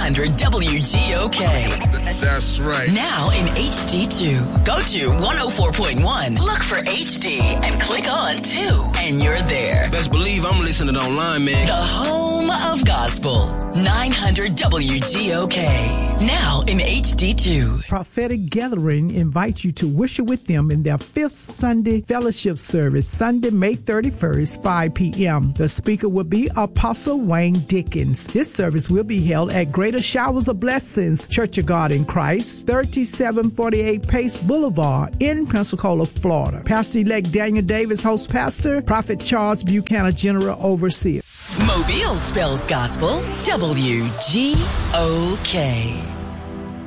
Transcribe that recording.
900 WGOK. That's right. Now in HD2. Go to 104.1. Look for HD and click on 2. And you're there. Best believe I'm listening online, man. The home of gospel. 900 WGOK. Now in HD2. Prophetic Gathering invites you to worship with them in their 5th Sunday fellowship service, Sunday, May 31st, 5 p.m. The speaker will be Apostle Wayne Dickens. This service will be held at Greater Showers of Blessings Church of God in Christ, 3748 Pace Boulevard in Pensacola, Florida. Pastor-elect Daniel Davis, host pastor, Prophet Charles Buchanan, general overseer. Mobile spells gospel, WGOK.